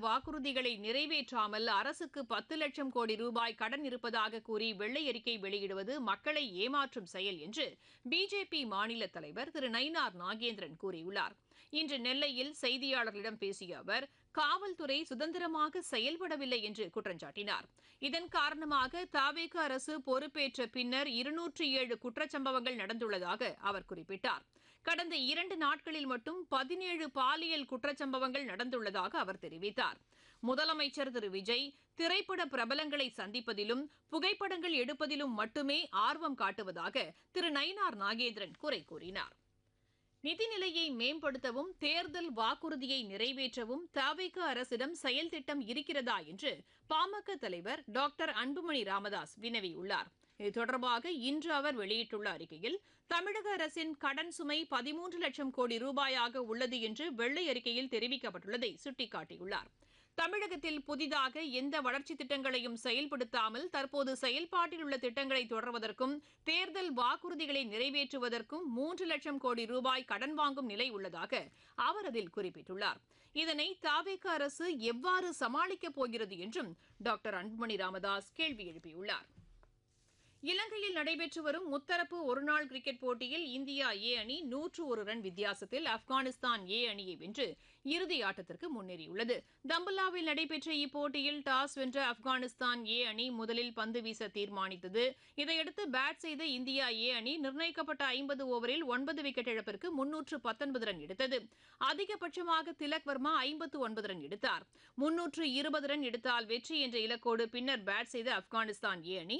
வாக்குறுதிகளை நிறைவேற்றாமல் அரசுக்கு 10 லட்சம் கோடி ரூபாய் கடன் இருப்பதாக கூறி வெள்ளை அறிக்கை வெளியிடுவது மக்களை ஏமாற்றும் செயல் என்று பிஜேபி மாநில தலைவர் திரு நயினார் நாகேந்திரன் கூறியுள்ளார். இன்று நெல்லையில் செய்தியாளர்களிடம் பேசிய அவர், காவல்துறை சுதந்திரமாக செயல்படவில்லை என்று குற்றம் சாட்டினார். இதன் காரணமாக தவேக அரசு பொறுப்பேற்ற பின்னர் 207 குற்றச்சம்பவங்கள் நடந்துள்ளதாக அவர் குறிப்பிட்டார். கடந்த 2 நாட்களில் மட்டும் 17 பாலியல் குற்றச்சம்பவங்கள் நடந்துள்ளதாக அவர் தெரிவித்தார். முதலமைச்சர் திரு விஜய் திரைப்பட பிரபலங்களை சந்திப்பதிலும் புகைப்படங்கள் எடுப்பதிலும் மட்டுமே ஆர்வம் காட்டுவதாக திரு நயினார் நாகேந்திரன் குறை கூறினார். நிதிநிலையை மேம்படுத்தவும் தேர்தல் வாக்குறுதியை நிறைவேற்றவும் தவேக அரசிடம் செயல் திட்டம் இருக்கிறதா என்று பாமக தலைவர் டாக்டர் அன்புமணி ராமதாஸ் வினவியுள்ளார். இது தொடர்பாக இன்று அவர் வெளியிட்டுள்ள அறிக்கையில், தமிழக அரசின் கடன் சுமை 13 லட்சம் கோடி ரூபாயாக உள்ளது என்று வெள்ளை அறிக்கையில் தெரிவிக்கப்பட்டுள்ளதை சுட்டிக்காட்டியுள்ளார். தமிழகத்தில் புதிதாக எந்த வளர்ச்சித் திட்டங்களையும் செயல்படுத்தாமல் தற்போது செயல்பாட்டில் உள்ள திட்டங்களை தொடர்வதற்கும் தேர்தல் வாக்குறுதிகளை நிறைவேற்றுவதற்கும் 3 லட்சம் கோடி ரூபாய் கடன் வாங்கும் நிலை உள்ளதாக அவர் அதில் குறிப்பிட்டுள்ளார். இதனை தவேக அரசு எவ்வாறு சமாளிக்கப் போகிறது என்றும் டாக்டர் அன்புமணி ராமதாஸ் கேள்வி எழுப்பியுள்ளார். இலங்கையில் நடைபெற்று வரும் முத்தரப்பு ஒருநாள் கிரிக்கெட் போட்டியில் இந்தியா ஏ அணி 101 ரன் வித்தியாசத்தில் ஆப்கானிஸ்தான் ஏ அணியை வென்று இறுதி ஆட்டத்திற்கு முன்னேறியுள்ளது. தம்புல்லாவில் நடைபெற்ற இப்போட்டியில் டாஸ் வென்ற ஆப்கானிஸ்தான் ஏ அணி முதலில் பந்து வீச தீர்மானித்தது. இதையடுத்து பேட் செய்த இந்தியா ஏ அணி நிர்ணயிக்கப்பட்ட 50 ஓவரில் 9 விக்கெட் இழப்பிற்கு 319 ரன் எடுத்தது. அதிகபட்சமாக திலக் வர்மா 59 ரன் எடுத்தார். 320 ரன் எடுத்தால் வெற்றி என்ற இலக்கோடு பின்னர் பேட் செய்த ஆப்கானிஸ்தான் ஏ அணி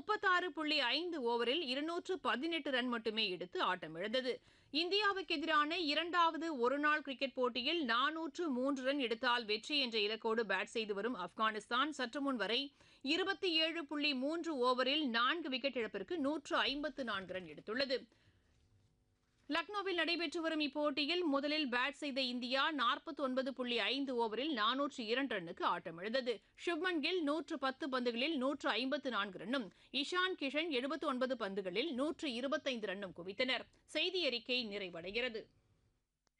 36.5 ஓவரில் 218 ரன் மட்டுமே எடுத்து ஆட்டமிழந்தது. இந்தியாவுக்கு எதிரான 2வது ஒருநாள் கிரிக்கெட் போட்டியில் 403 ரன் எடுத்தால் வெற்றி என்ற இலக்கோடு பேட் செய்து வரும் ஆப்கானிஸ்தான் சற்றுமுன் வரை 27.3 ஓவரில் 4 விக்கெட் இழப்பிற்கு 154 ரன் எடுத்துள்ளது. லக்னோவில் நடைபெற்று வரும் இப்போட்டியில் முதலில் பேட் செய்த இந்தியா 49.5 ஓவரில் 402 ரன்னுக்கு ஆட்டமிழந்தது. சுப்மன் கில் 110 பந்துகளில் 154 ரன்னும், இஷான் கிஷன் 79 பந்துகளில் 125 ரன்னும் குவித்தனர். செய்தி அறிக்கை நிறைவடைகிறது.